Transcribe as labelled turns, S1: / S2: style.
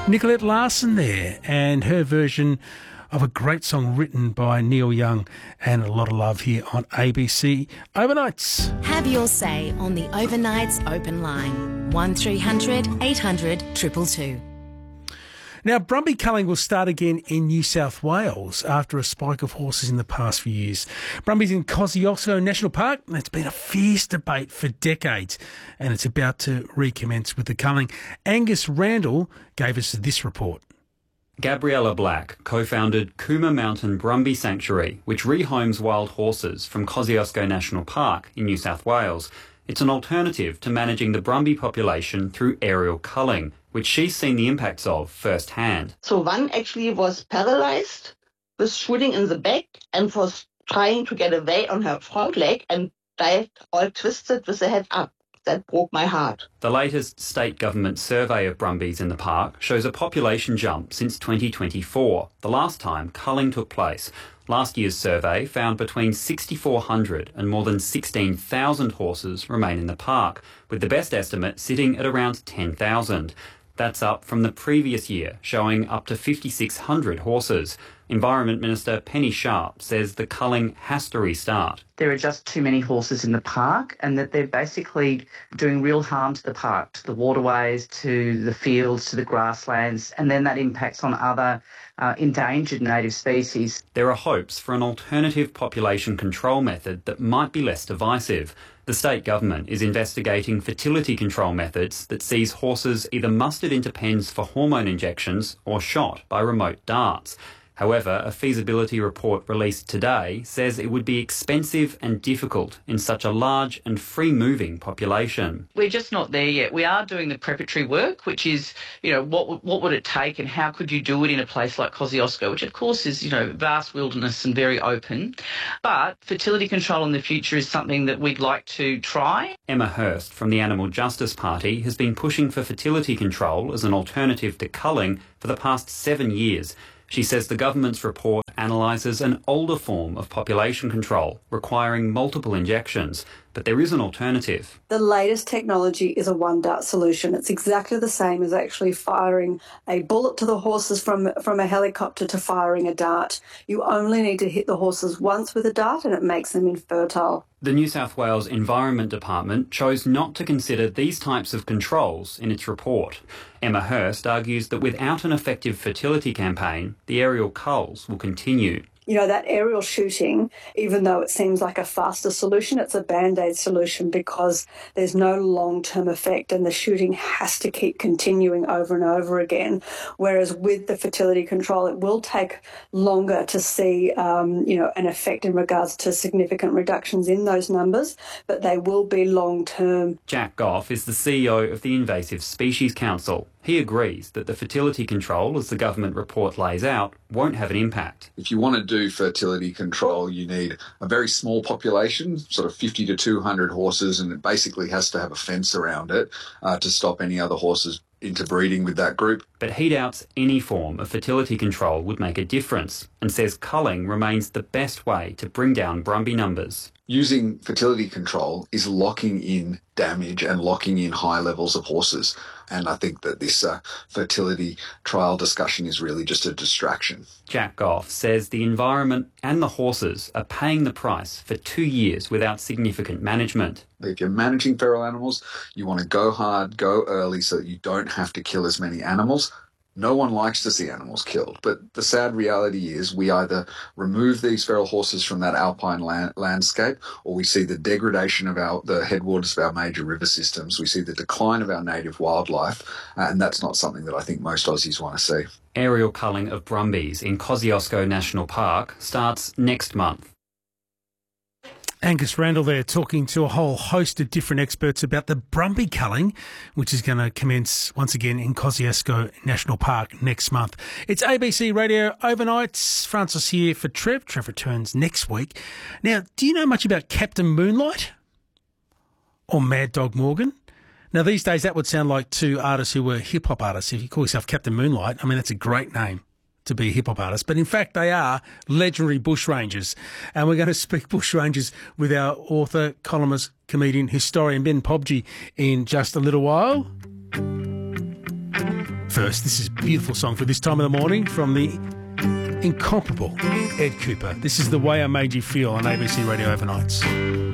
S1: Nicolette Larson there, and her version of a great song written by Neil Young, and a lot of love here on ABC Overnights.
S2: Have your say on the Overnights open line. 1300 800 222.
S1: Now, Brumby culling will start again in New South Wales after a spike of horses in the past few years. Brumby's in Kosciuszko National Park, and it's been a fierce debate for decades, and it's about to recommence with the culling. Angus Randall gave us this report.
S3: Gabriella Black co-founded Cooma Mountain Brumby Sanctuary, which rehomes wild horses from Kosciuszko National Park in New South Wales. It's an alternative to managing the Brumby population through aerial culling, which she's seen the impacts of firsthand.
S4: So one actually was paralyzed with shooting in the back and was trying to get away on her front leg and died all twisted with the head up. That broke my heart.
S3: The latest state government survey of Brumbies in the park shows a population jump since 2024, the last time culling took place. Last year's survey found between 6,400 and more than 16,000 horses remain in the park, with the best estimate sitting at around 10,000. That's up from the previous year, showing up to 5,600 horses. Environment Minister Penny Sharp says the culling has to restart.
S5: There are just too many horses in the park, and that they're basically doing real harm to the park, to the waterways, to the fields, to the grasslands, and then that impacts on other endangered native species.
S3: There are hopes for an alternative population control method that might be less divisive. The state government is investigating fertility control methods that sees horses either mustered into pens for hormone injections or shot by remote darts. However, a feasibility report released today says it would be expensive and difficult in such a large and free-moving population.
S5: We're just not there yet. We are doing the preparatory work, which is, what would it take and how could you do it in a place like Kosciuszko, which of course is, vast wilderness and very open. But fertility control in the future is something that we'd like to try.
S3: Emma Hurst from the Animal Justice Party has been pushing for fertility control as an alternative to culling for the past 7 years. She says the government's report analyses an older form of population control, requiring multiple injections, but there is an alternative.
S6: The latest technology is a one-dart solution. It's exactly the same as actually firing a bullet to the horses from a helicopter to firing a dart. You only need to hit the horses once with a dart and it makes them infertile.
S3: The New South Wales Environment Department chose not to consider these types of controls in its report. Emma Hurst argues that without an effective fertility campaign, the aerial culls will continue.
S6: That aerial shooting, even though it seems like a faster solution, it's a Band-Aid solution because there's no long-term effect and the shooting has to keep continuing over and over again. Whereas with the fertility control, it will take longer to see, an effect in regards to significant reductions in those numbers, but they will be long-term.
S3: Jack Goff is the CEO of the Invasive Species Council. He agrees that the fertility control, as the government report lays out, won't have an impact.
S7: If you want to do fertility control, you need a very small population, sort of 50 to 200 horses, and it basically has to have a fence around it to stop any other horses interbreeding with that group.
S3: But he doubts any form of fertility control would make a difference and says culling remains the best way to bring down Brumby numbers.
S7: Using fertility control is locking in damage and locking in high levels of horses. And I think that this fertility trial discussion is really just a distraction.
S3: Jack Goff says the environment and the horses are paying the price for 2 years without significant management.
S7: If you're managing feral animals, you want to go hard, go early so that you don't have to kill as many animals. No one likes to see animals killed, but the sad reality is we either remove these feral horses from that alpine landscape, or we see the degradation of the headwaters of our major river systems. We see the decline of our native wildlife, and that's not something that I think most Aussies want to see.
S3: Aerial culling of Brumbies in Kosciuszko National Park starts next month.
S1: Angus Randall there talking to a whole host of different experts about the Brumby culling, which is going to commence once again in Kosciuszko National Park next month. It's ABC Radio Overnights. Francis here for Trev. Trev returns next week. Now, do you know much about Captain Moonlight or Mad Dog Morgan? Now, these days that would sound like two artists who were hip-hop artists. If you call yourself Captain Moonlight, I mean, that's a great name to be a hip-hop artist, but in fact they are legendary bushrangers. And we're going to speak bushrangers with our author, columnist, comedian, historian Ben Pobji in just a little while. first, this is a beautiful song for this time of the morning from the incomparable Ed Cooper. This is The Way I Made You Feel on ABC Radio Overnights.